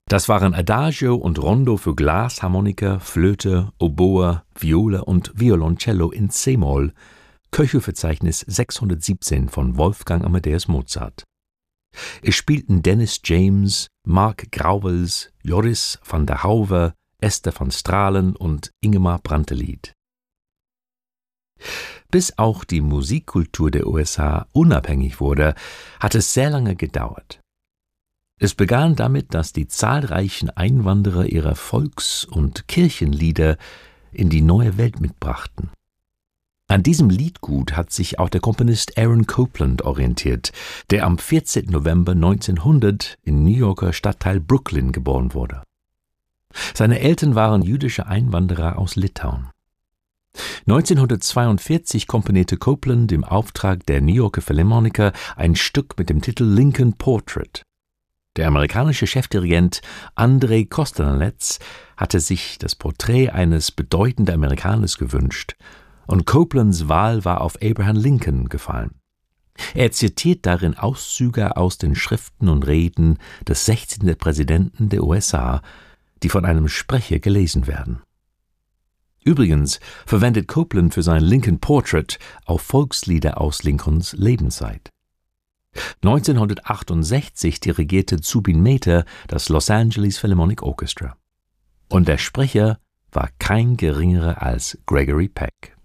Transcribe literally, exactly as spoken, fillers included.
Das waren Adagio und Rondo für Glasharmonika, Flöte, Oboe, Viola und Violoncello in c-Moll, Köchelverzeichnis sechshundertsiebzehn von Wolfgang Amadeus Mozart. Es spielten Dennis James, Mark Grauvels, Joris van der Hauwe, Esther van Stralen und Ingemar Brantelied. Bis auch die Musikkultur der U S A unabhängig wurde, hat es sehr lange gedauert. Es begann damit, dass die zahlreichen Einwanderer ihre Volks- und Kirchenlieder in die neue Welt mitbrachten. An diesem Liedgut hat sich auch der Komponist Aaron Copland orientiert, der am vierzehnten November neunzehnhundert im New Yorker Stadtteil Brooklyn geboren wurde. Seine Eltern waren jüdische Einwanderer aus Litauen. neunzehnhundertzweiundvierzig komponierte Copland im Auftrag der New Yorker Philharmoniker ein Stück mit dem Titel Lincoln Portrait. Der amerikanische Chefdirigent Andrei Kostanelets hatte sich das Porträt eines bedeutenden Amerikaners gewünscht, und Coplands Wahl war auf Abraham Lincoln gefallen. Er zitiert darin Auszüge aus den Schriften und Reden des sechzehnten Präsidenten der U S A, die von einem Sprecher gelesen werden. Übrigens verwendet Copland für sein Lincoln Portrait auch Volkslieder aus Lincolns Lebenszeit. neunzehnhundertachtundsechzig dirigierte Zubin Mehta das Los Angeles Philharmonic Orchestra. Und der Sprecher war kein geringerer als Gregory Peck.